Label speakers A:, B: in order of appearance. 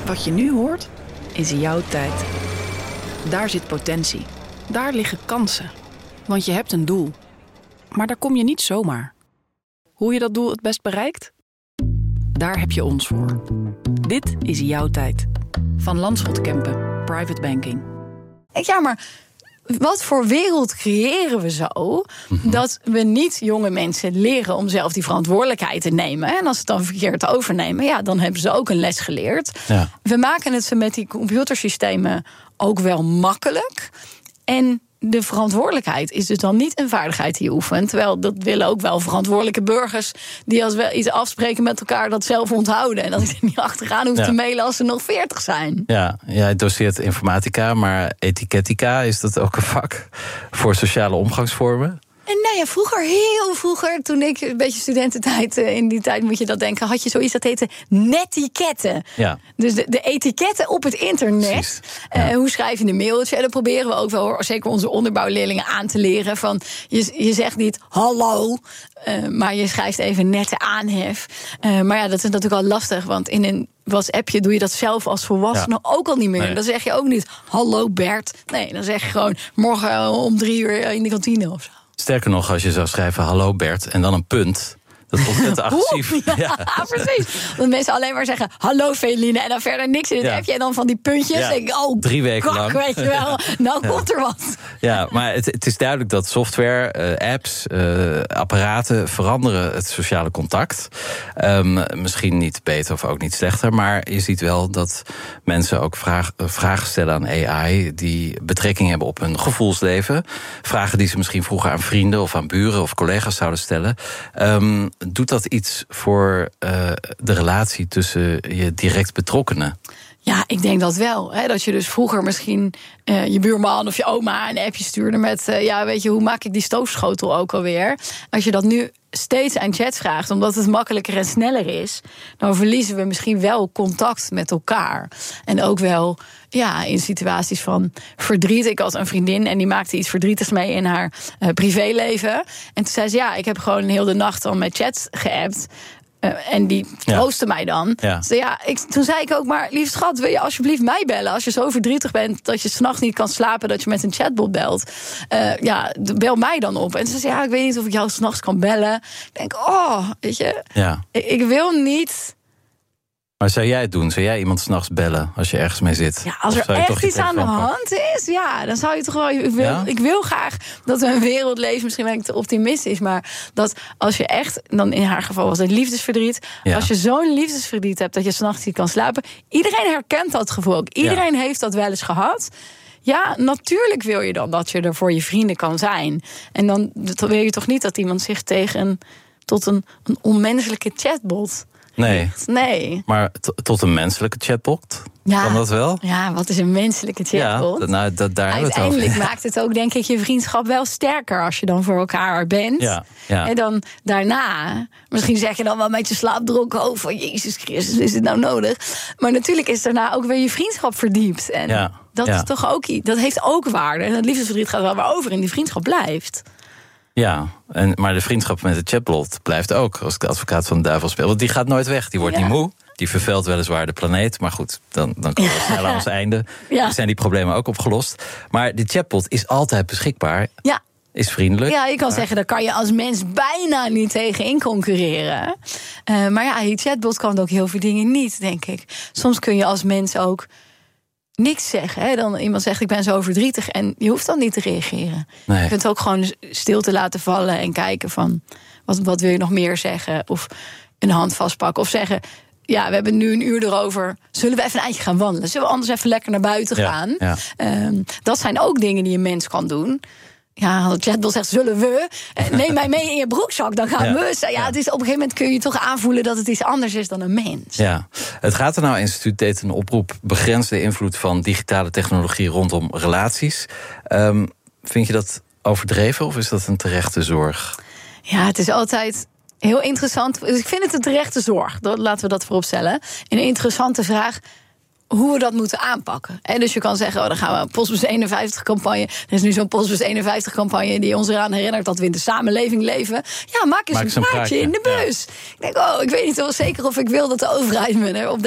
A: Wat je nu hoort, is jouw tijd. Daar zit potentie. Daar liggen kansen. Want je hebt een doel. Maar daar kom je niet zomaar. Hoe je dat doel het best bereikt? Daar heb je ons voor. Dit is jouw tijd. Van Landschot Kempen, Private Banking.
B: Ja, maar wat voor wereld creëren we zo dat we niet jonge mensen leren om zelf die verantwoordelijkheid te nemen? En als ze het dan verkeerd overnemen, ja, dan hebben ze ook een les geleerd. Ja. We maken het ze met die computersystemen ook wel makkelijk. En de verantwoordelijkheid is dus dan niet een vaardigheid die je oefent. Terwijl dat willen ook wel verantwoordelijke burgers die als we iets afspreken met elkaar dat zelf onthouden. En dat ik er niet achteraan hoef te mailen als ze nog 40 zijn. Ja,
C: jij doseert informatica, maar etiketica, is dat ook een vak voor sociale omgangsvormen?
B: En nou ja, heel vroeger, toen ik een beetje studententijd, in die tijd moet je dat denken, had je zoiets dat heette netiketten. Ja. Dus de etiketten op het internet. Ja. Hoe schrijf je een mailtje? En dat proberen we ook wel, zeker onze onderbouwleerlingen, aan te leren. Van, je zegt niet hallo, maar je schrijft even nette aanhef. Maar ja, dat is natuurlijk al lastig, want in een WhatsAppje doe je dat zelf als volwassene ook al niet meer. Nee. Dan zeg je ook niet hallo Bert. Nee, dan zeg je gewoon morgen om 3 uur in de kantine of zo.
C: Sterker nog, als je zou schrijven hallo Bert en dan een punt, dat is ontzettend agressief.
B: Ja, precies. Dat mensen alleen maar zeggen hallo Feline en dan verder niks in het appje en dan van die puntjes. Ja. Denk ik,
C: 3 weken lang.
B: Weet je wel, nou komt er wat.
C: Ja, maar het is duidelijk dat software, apps, apparaten veranderen het sociale contact. Misschien niet beter of ook niet slechter, maar je ziet wel dat mensen ook vragen stellen aan AI die betrekking hebben op hun gevoelsleven. Vragen die ze misschien vroeger aan vrienden of aan buren of collega's zouden stellen. Doet dat iets voor de relatie tussen je direct betrokkenen?
B: Ja, ik denk dat wel. Hè, dat je dus vroeger misschien je buurman of je oma een appje stuurde met weet je, hoe maak ik die stoofschotel ook alweer? Als je dat nu steeds aan chat vraagt, omdat het makkelijker en sneller is, dan verliezen we misschien wel contact met elkaar. En ook wel in situaties van verdriet. Ik had een vriendin en die maakte iets verdrietigs mee in haar privéleven. En toen zei ze, ik heb gewoon heel de nacht al met chat geappt. En die troostte mij dan. Ja. Dus toen zei ik ook maar, lieve schat, wil je alsjeblieft mij bellen? Als je zo verdrietig bent dat je 's nachts niet kan slapen, dat je met een chatbot belt. Bel mij dan op. En ze zei, ik weet niet of ik jou 's nachts kan bellen. Ik denk, weet je, ik wil niet.
C: Maar zou jij het doen? Zou jij iemand 's nachts bellen als je ergens mee zit?
B: Ja, als er echt iets aan de hand is, dan zou je toch wel. Ik wil graag dat we een wereld leven. Misschien ben ik te optimistisch, maar dat als je echt, dan in haar geval was het liefdesverdriet. Ja. Als je zo'n liefdesverdriet hebt dat je 's nachts niet kan slapen. Iedereen herkent dat gevoel ook. Iedereen heeft dat wel eens gehad. Ja, natuurlijk wil je dan dat je er voor je vrienden kan zijn. En dan wil je toch niet dat iemand zich tot een onmenselijke chatbot. Nee.
C: Maar tot een menselijke chatbot? Kan dat wel?
B: Ja, wat is een menselijke chatbot?
C: Ja, daar
B: uiteindelijk maakt het ook, denk ik, je vriendschap wel sterker als je dan voor elkaar bent. Ja. En dan daarna, misschien zeg je dan wel met je slaapdronken hoofd van Jezus Christus, is het nou nodig? Maar natuurlijk is daarna ook weer je vriendschap verdiept. En dat is toch ook iets. Dat heeft ook waarde. En het liefdesverdriet gaat wel weer over en die vriendschap blijft.
C: Ja, maar de vriendschap met de chatbot blijft ook, als ik de advocaat van de duivel speel. Want die gaat nooit weg, die wordt niet moe. Die vervuilt weliswaar de planeet, maar goed, dan komen we snel aan ons einde. Dan zijn die problemen ook opgelost. Maar de chatbot is altijd beschikbaar. Ja. Is vriendelijk.
B: Ja, je kan zeggen, daar kan je als mens bijna niet tegen in concurreren. Maar die chatbot kan ook heel veel dingen niet, denk ik. Soms kun je als mens ook niks zeggen. Hè? Dan iemand zegt, ik ben zo verdrietig. En je hoeft dan niet te reageren. Nee. Je kunt ook gewoon stil te laten vallen en kijken van, wat wil je nog meer zeggen? Of een hand vastpakken. Of zeggen, we hebben nu 1 uur erover. Zullen we even een eindje gaan wandelen? Zullen we anders even lekker naar buiten gaan? Ja. Dat zijn ook dingen die een mens kan doen. Ja, de chatbot zegt, zullen we? Neem mij mee in je broekzak, dan gaan we. Het is, op een gegeven moment kun je toch aanvoelen dat het iets anders is dan een mens. Ja,
C: het Gaat Er Nou Instituut deed een oproep, begrens de invloed van digitale technologie rondom relaties. Vind je dat overdreven of is dat een terechte zorg?
B: Ja, het is altijd heel interessant. Dus ik vind het een terechte zorg, laten we dat vooropstellen. Een interessante vraag hoe we dat moeten aanpakken. En dus je kan zeggen, dan gaan we een Postbus 51 campagne. Er is nu zo'n Postbus 51 campagne die ons eraan herinnert dat we in de samenleving leven. Ja, maak eens een praatje in de bus. Ja. Ik denk, ik weet niet zeker of ik wil dat de overheid me op